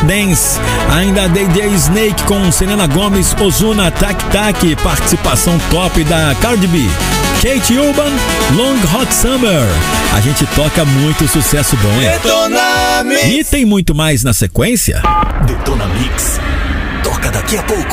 Dance. Ainda DJ Snake com Selena Gomez, Ozuna, Tac Tac, participação top da Cardi B. Kate Urban, Long Hot Summer. A gente toca muito sucesso bom, hein? Detona Mix. E tem muito mais na sequência. Detona Mix. Toca daqui a pouco.